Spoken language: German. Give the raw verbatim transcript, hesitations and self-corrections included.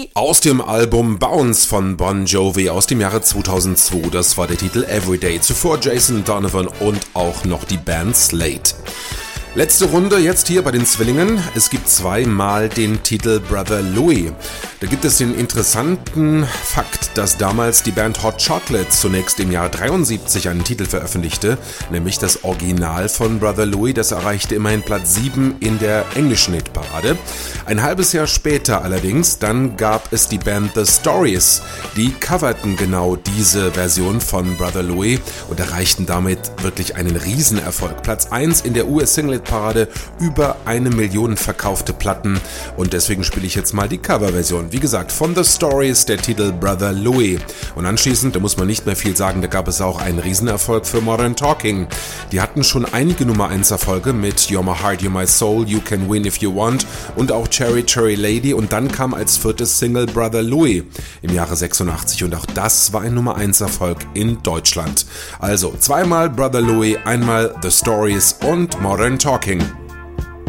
Jovi. Aus dem Album Bounce von Bon Jovi aus dem Jahre zweitausendzwei. Das war der Titel Everyday. Zuvor Jason Donovan und auch noch die Band Slate. Letzte Runde jetzt hier bei den Zwillingen. Es gibt zweimal den Titel Brother Louie. Da gibt es den interessanten Fakt, dass damals die Band Hot Chocolate zunächst im Jahr dreiundsiebzig einen Titel veröffentlichte, nämlich das Original von Brother Louie. Das erreichte immerhin Platz sieben in der englischen Hitparade. Ein halbes Jahr später allerdings, dann gab es die Band The Stories. Die coverten genau diese Version von Brother Louie und erreichten damit wirklich einen Riesenerfolg. Platz eins in der U S-Single Parade, über eine Million verkaufte Platten und deswegen spiele ich jetzt mal die Coverversion. Wie gesagt, von The Stories, der Titel Brother Louie. Und anschließend, da muss man nicht mehr viel sagen, da gab es auch einen Riesenerfolg für Modern Talking. Die hatten schon einige Nummer eins Erfolge mit You're My Heart, You're My Soul, You Can Win If You Want und auch Cherry Cherry Lady und dann kam als viertes Single Brother Louie im Jahre sechsundachtzig und auch das war ein Nummer eins Erfolg in Deutschland. Also zweimal Brother Louie, einmal The Stories und Modern Talking.